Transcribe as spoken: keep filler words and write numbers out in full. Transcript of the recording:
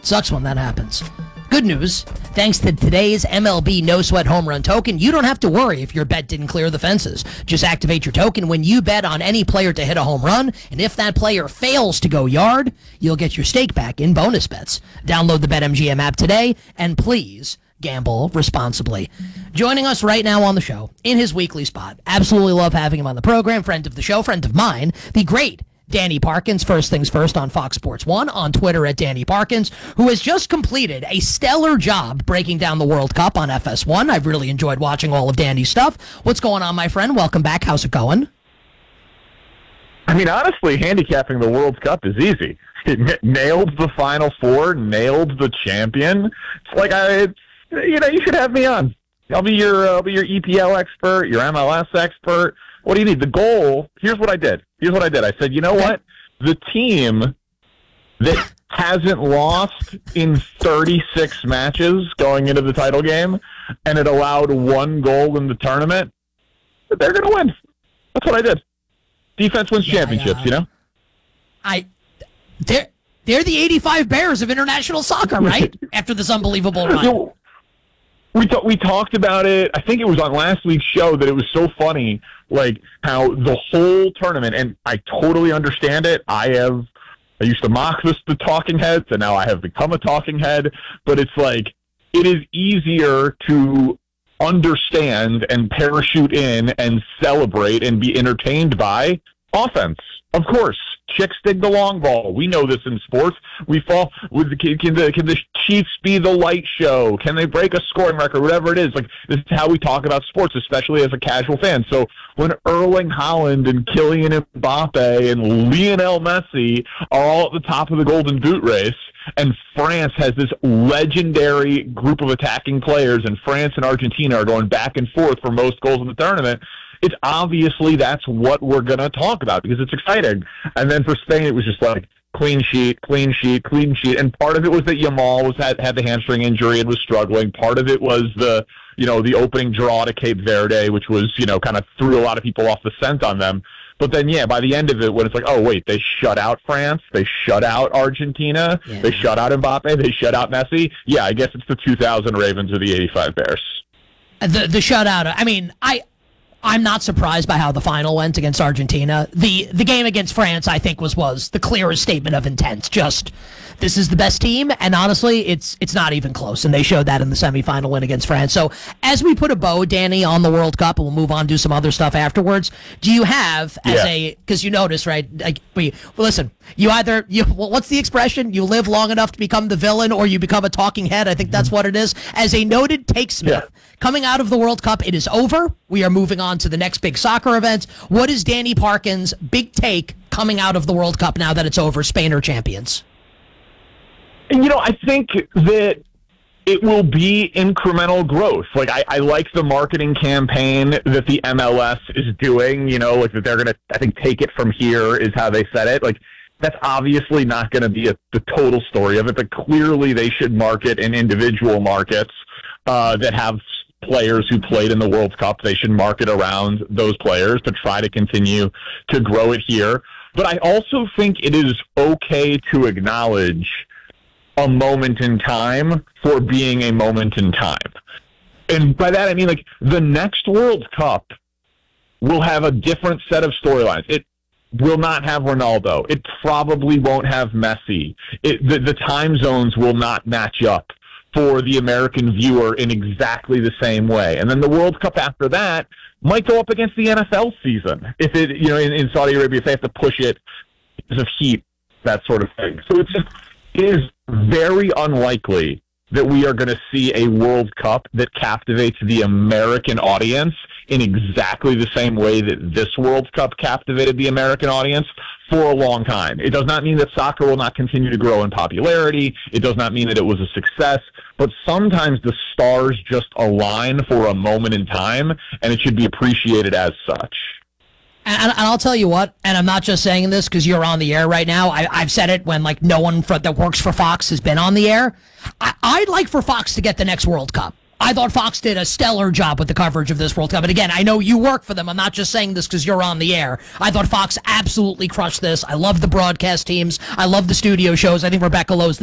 Sucks when that happens. Good news, thanks to today's M L B No Sweat Home Run Token, you don't have to worry if your bet didn't clear the fences. Just activate your token when you bet on any player to hit a home run, and if that player fails to go yard, you'll get your stake back in bonus bets. Download the BetMGM app today, and please gamble responsibly. Joining us right now on the show, in his weekly spot, absolutely love having him on the program, friend of the show, friend of mine, the great Danny Parkins, first things first on Fox Sports one, on Twitter at Danny Parkins, who has just completed a stellar job breaking down the World Cup on F S one. I've really enjoyed watching all of Danny's stuff. What's going on, my friend? Welcome back. How's it going? I mean, honestly, handicapping the World Cup is easy. It nailed the Final Four, nailed the champion. It's like, I, it's, you know, you should have me on. I'll be your, uh, I'll be your E P L expert, your M L S expert. What do you need? The goal, here's what I did. Here's what I did. I said, you know what? The team that hasn't lost in thirty-six matches going into the title game, and it allowed one goal in the tournament, they're going to win. That's what I did. Defense wins yeah, championships, yeah. you know? I, they're, they're the eighty-five Bears of international soccer, right? After this unbelievable run. We, t- we talked about it, I think it was on last week's show, that it was so funny, like, how the whole tournament, and I totally understand it. I have, I used to mock this, the talking heads, and now I have become a talking head, but it's like, it is easier to understand and parachute in and celebrate and be entertained by offense. Of course, chicks dig the long ball. We know this in sports. We fall with the can the can the Chiefs be the light show? Can they break a scoring record? Whatever it is, like this is how we talk about sports, especially as a casual fan. So when Erling Haaland and Kylian Mbappe and Lionel Messi are all at the top of the Golden Boot race, and France has this legendary group of attacking players, and France and Argentina are going back and forth for most goals in the tournament, it's obviously that's what we're going to talk about because it's exciting. And then for Spain, it was just like clean sheet, clean sheet, clean sheet. And part of it was that Yamal was had, had the hamstring injury and was struggling. Part of it was the, you know, the opening draw to Cape Verde, which was, you know, kind of threw a lot of people off the scent on them. But then, yeah, by the end of it, when it's like, oh, wait, they shut out France, they shut out Argentina, yeah. they shut out Mbappe, they shut out Messi. Yeah, I guess it's the two thousand Ravens or the eighty-five Bears. The the shutout, I mean, I... I'm not surprised by how the final went against Argentina. The the game against France, I think, was was the clearest statement of intent. Just, this is the best team, and honestly, it's it's not even close, and they showed that in the semifinal win against France. So as we put a bow, Danny, on the World Cup, and we'll move on to some other stuff afterwards, do you have, as yeah. a, because you notice, right, like, we, well, listen, you either, you well, what's the expression? You live long enough to become the villain, or you become a talking head. I think that's what it is. As a noted takesmith, yeah. coming out of the World Cup, it is over. We are moving on to the next big soccer event. What is Danny Parkins' big take coming out of the World Cup now that it's over? Spain are champions. You know, I think that it will be incremental growth. Like, I, I like the marketing campaign that the M L S is doing, you know, like that they're going to, I think, take it from here is how they said it. Like, that's obviously not going to be a, the total story of it, but clearly they should market in individual markets uh, that have players who played in the World Cup. They should market around those players to try to continue to grow it here. But I also think it is okay to acknowledge a moment in time for being a moment in time. And by that, I mean, like, the next World Cup will have a different set of storylines. It will not have Ronaldo. It probably won't have Messi. It, the, the time zones will not match up for the American viewer in exactly the same way. And then the World Cup after that might go up against the N F L season. If it, you know, in, in Saudi Arabia, if they have to push it because of heat, that sort of thing. So it's just, it is very unlikely that we are going to see a World Cup that captivates the American audience in exactly the same way that this World Cup captivated the American audience for a long time. It does not mean that soccer will not continue to grow in popularity. It does not mean that it was a success. But sometimes the stars just align for a moment in time, and it should be appreciated as such. And, and I'll tell you what, and I'm not just saying this because you're on the air right now. I, I've said it when like no one for, that works for Fox has been on the air. I, I'd like for Fox to get the next World Cup. I thought Fox did a stellar job with the coverage of this World Cup. And again, I know you work for them. I'm not just saying this because you're on the air. I thought Fox absolutely crushed this. I love the broadcast teams. I love the studio shows. I think Rebecca Lowe's